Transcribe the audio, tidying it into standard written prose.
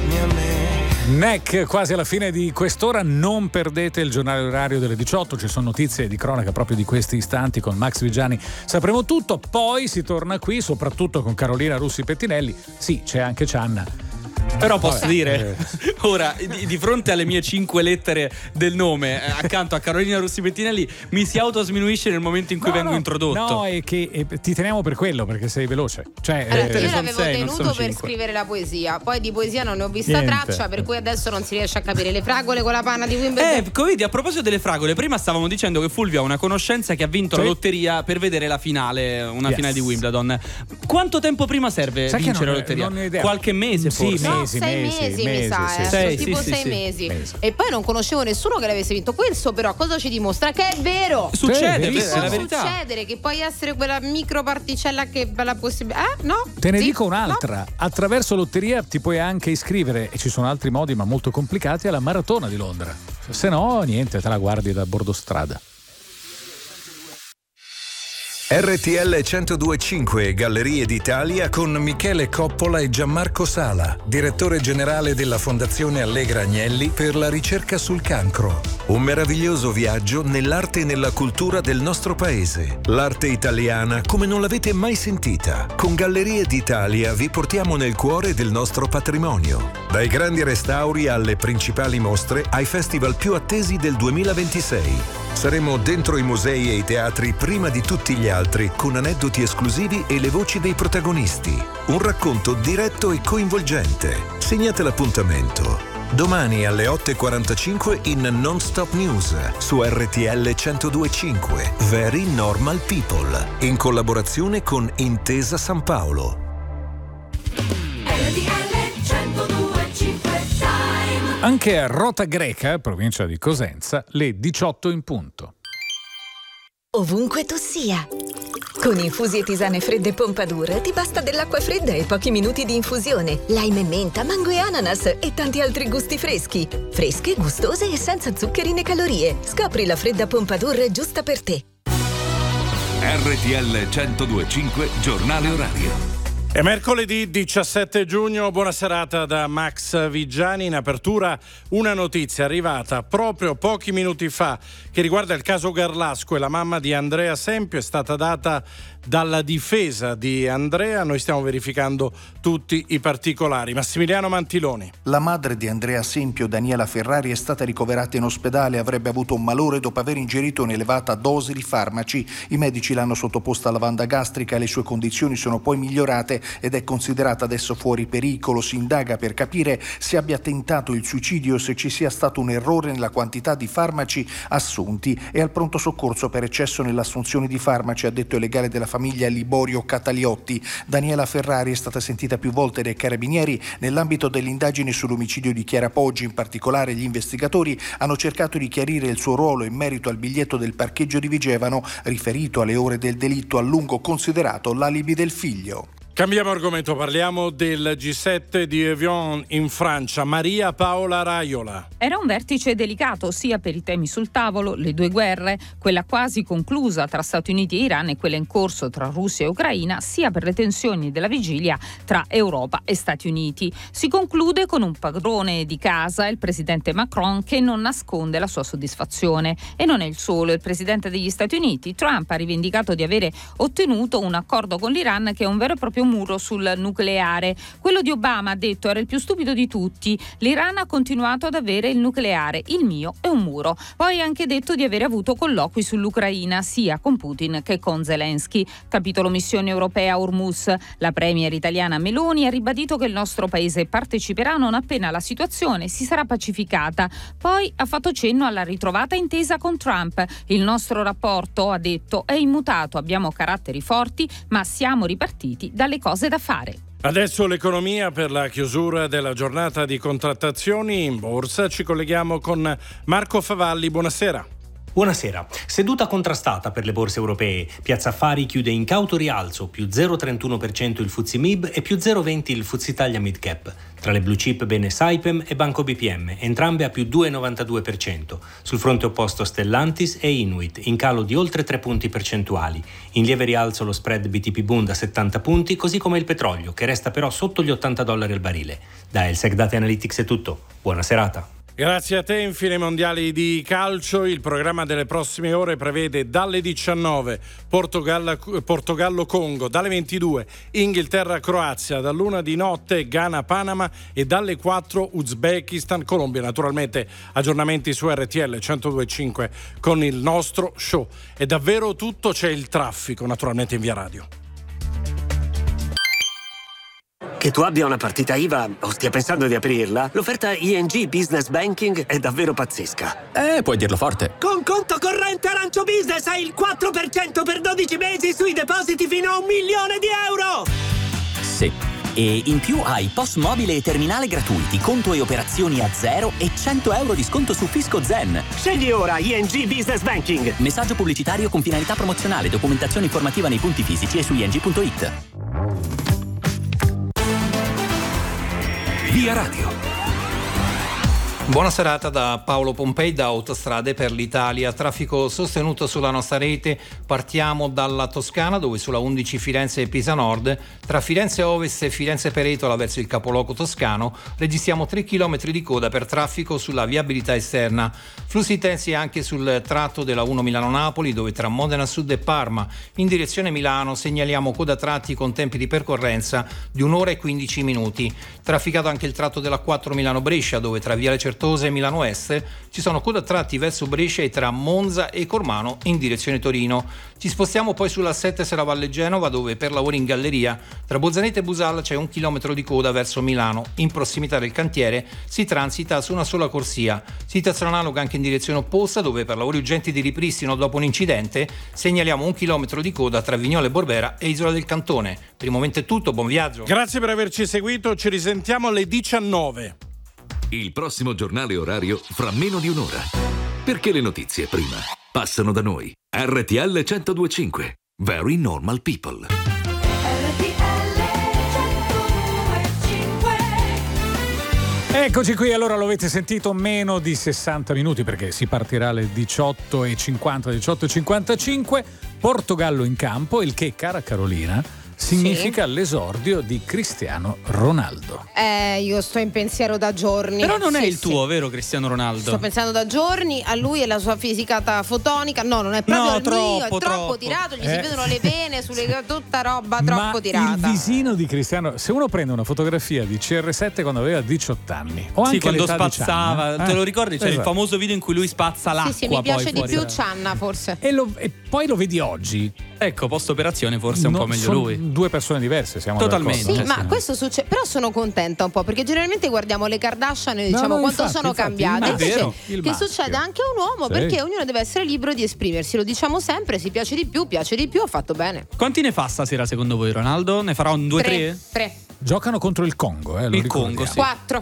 a me. NEC, quasi alla fine di quest'ora, non perdete il giornale orario delle 18, ci sono notizie di cronaca proprio di questi istanti con Max Vigiani, sapremo tutto, poi si torna qui soprattutto con Carolina Russi Pettinelli, sì c'è anche Cianna. Però posso dire, ora, di fronte alle mie 5 lettere del nome, accanto a Carolina Russi Pettinelli, mi si autosminuisce nel momento in cui vengo introdotto. No, è che ti teniamo per quello, perché sei veloce. Cioè, allora, io l'avevo tenuto per scrivere la poesia, poi di poesia non ne ho vista traccia, per cui adesso non si riesce a capire. Le fragole con la panna di Wimbledon. Vedi, a proposito delle fragole, prima stavamo dicendo che Fulvio ha una conoscenza che ha vinto la lotteria per vedere la finale, finale di Wimbledon. Quanto tempo prima serve vincere la lotteria? Qualche mese forse? No, 6 mesi mi sa, tipo 6 mesi. E poi non conoscevo nessuno che l'avesse vinto. Questo però cosa ci dimostra? Che è vero. Succede, che è la verità. Succedere, che puoi essere quella microparticella che la possibilità. No? Te ne dico un'altra. No? Attraverso lotteria ti puoi anche iscrivere, e ci sono altri modi ma molto complicati, alla maratona di Londra. Se no, niente, te la guardi da bordo strada. RTL 102.5 Gallerie d'Italia con Michele Coppola e Gianmarco Sala, direttore generale della Fondazione Allegra Agnelli per la ricerca sul cancro. Un meraviglioso viaggio nell'arte e nella cultura del nostro paese. L'arte italiana come non l'avete mai sentita. Con Gallerie d'Italia vi portiamo nel cuore del nostro patrimonio. Dai grandi restauri alle principali mostre, ai festival più attesi del 2026. Saremo dentro i musei e i teatri prima di tutti gli altri, con aneddoti esclusivi e le voci dei protagonisti. Un racconto diretto e coinvolgente. Segnate l'appuntamento. Domani alle 8.45 in Non Stop News su RTL 102.5 Very Normal People, in collaborazione con Intesa San Paolo. Anche a Rota Greca, provincia di Cosenza, le 18 in punto. Ovunque tu sia. Con infusi e tisane fredde Pompadour ti basta dell'acqua fredda e pochi minuti di infusione, lime e menta, mango e ananas e tanti altri gusti freschi. Fresche, gustose e senza zuccheri né calorie. Scopri la fredda Pompadour giusta per te. RTL 102.5 Giornale orario. È mercoledì 17 giugno, buona serata da Max Vigiani. In apertura una notizia arrivata proprio pochi minuti fa che riguarda il caso Garlasco e la mamma di Andrea Sempio. È stata data dalla difesa di Andrea, noi stiamo verificando tutti i particolari. Massimiliano Mantiloni. La madre di Andrea Sempio, Daniela Ferrari, è stata ricoverata in ospedale, avrebbe avuto un malore dopo aver ingerito un'elevata dose di farmaci. I medici l'hanno sottoposta a lavanda gastrica e le sue condizioni sono poi migliorate ed è considerata adesso fuori pericolo. Si indaga per capire se abbia tentato il suicidio o se ci sia stato un errore nella quantità di farmaci assunti. E al pronto soccorso per eccesso nell'assunzione di farmaci, ha detto il legale della famiglia Liborio Cataliotti. Daniela Ferrari è stata sentita più volte dai carabinieri nell'ambito dell'indagine sull'omicidio di Chiara Poggi. In particolare gli investigatori hanno cercato di chiarire il suo ruolo in merito al biglietto del parcheggio di Vigevano riferito alle ore del delitto, a lungo considerato l'alibi del figlio. Cambiamo argomento, parliamo del G7 di Evian in Francia. Maria Paola Raiola. Era un vertice delicato sia per i temi sul tavolo, le due guerre, quella quasi conclusa tra Stati Uniti e Iran e quella in corso tra Russia e Ucraina, sia per le tensioni della vigilia tra Europa e Stati Uniti. Si conclude con un padrone di casa, il presidente Macron, che non nasconde la sua soddisfazione. E non è il solo, il presidente degli Stati Uniti, Trump, ha rivendicato di avere ottenuto un accordo con l'Iran che è un vero e proprio muro sul nucleare. Quello di Obama, ha detto, era il più stupido di tutti. L'Iran ha continuato ad avere il nucleare, il mio è un muro. Poi ha anche detto di aver avuto colloqui sull'Ucraina sia con Putin che con Zelensky. Capitolo missione europea Hormuz. La premier italiana Meloni ha ribadito che il nostro paese parteciperà non appena la situazione si sarà pacificata. Poi ha fatto cenno alla ritrovata intesa con Trump. Il nostro rapporto, ha detto, è immutato, abbiamo caratteri forti, ma siamo ripartiti dalle cose da fare. Adesso l'economia per la chiusura della giornata di contrattazioni in borsa. Ci colleghiamo con Marco Favalli. Buonasera. Buonasera. Seduta contrastata per le borse europee. Piazza Affari chiude in cauto rialzo, più 0,31% il FTSE MIB e più 0,20% il FTSE Italia Mid Cap. Tra le blue chip bene Saipem e Banco BPM, entrambe a più 2,92%. Sul fronte opposto Stellantis e Inuit, in calo di oltre 3 punti percentuali. In lieve rialzo lo spread BTP Bund a 70 punti, così come il petrolio, che resta però sotto gli $80 al barile. Da Elsec Data Analytics è tutto. Buona serata. Grazie a te. Infine mondiali di calcio, il programma delle prossime ore prevede dalle 19 Portogallo-Congo, dalle 22 Inghilterra-Croazia, dall'1 di notte Ghana-Panama e dalle 4 Uzbekistan-Colombia. Naturalmente aggiornamenti su RTL 102.5 con il nostro show. È davvero tutto, c'è il traffico naturalmente in via radio. Che tu abbia una partita IVA o stia pensando di aprirla, l'offerta ING Business Banking è davvero pazzesca. Puoi dirlo forte. Con conto corrente Arancio Business hai il 4% per 12 mesi sui depositi fino a €1 milione. Sì. E in più hai POS mobile e terminale gratuiti, conto e operazioni a zero e €100 di sconto su Fisco Zen. Scegli ora ING Business Banking. Messaggio pubblicitario con finalità promozionale, documentazione informativa nei punti fisici e su ing.it. Via Radio. Buona serata da Paolo Pompei da Autostrade per l'Italia. Traffico sostenuto sulla nostra rete. Partiamo dalla Toscana, dove sulla 11 Firenze e Pisa Nord, tra Firenze Ovest e Firenze Peretola verso il capoluogo toscano, registriamo 3 km di coda per traffico sulla viabilità esterna. Flussi intensi anche sul tratto della 1 Milano-Napoli, dove tra Modena Sud e Parma in direzione Milano segnaliamo coda tratti con tempi di percorrenza di 1 ora e 15 minuti. Trafficato anche il tratto della 4 Milano-Brescia, dove tra Viale Certosa e Milano Est ci sono coda tratti verso Brescia e tra Monza e Cormano in direzione Torino. Ci spostiamo poi sulla 7 Serravalle Genova, dove per lavori in galleria tra Bolzaneto e Busalla c'è 1 chilometro di coda verso Milano. In prossimità del cantiere si transita su una sola corsia. Situazione analoga anche in direzione opposta, dove per lavori urgenti di ripristino dopo un incidente segnaliamo 1 chilometro di coda tra Vignola e Borbera e Isola del Cantone. Per il momento è tutto, buon viaggio. Grazie per averci seguito, ci risentiamo alle 19. Il prossimo giornale orario fra meno di un'ora. Perché le notizie prima passano da noi. RTL 102.5. Very Normal People. Eccoci qui, allora lo avete sentito, meno di 60 minuti perché si partirà alle 18.50, 18.55. Portogallo in campo, il che, cara Carolina, significa l'esordio di Cristiano Ronaldo. Io sto in pensiero da giorni. Però non è il tuo, vero, Cristiano Ronaldo? Sto pensando da giorni a lui e la sua fisicata fotonica. No, non è proprio il mio, è troppo tirato, gli si vedono le pene sulle, tutta roba troppo tirata. Il visino di Cristiano, se uno prende una fotografia di CR7 quando aveva 18 anni o anche quando all'età spazzava, te lo ricordi? C'è il famoso video in cui lui spazza l'acqua. Sì, mi piace di più Cianna, forse. E poi lo vedi oggi. Ecco, post operazione forse è un po' meglio lui. Due persone diverse, siamo totalmente. Sì, ma questo succede. Però sono contenta un po', perché generalmente guardiamo le Kardashian e diciamo quanto sono cambiate. Invece che succede anche a un uomo, perché ognuno deve essere libero di esprimersi. Lo diciamo sempre, si piace di più, ha fatto bene. Quanti ne fa stasera secondo voi Ronaldo? Ne farà un 2-3? 3. Giocano contro il Congo, il Congo, sì. 4.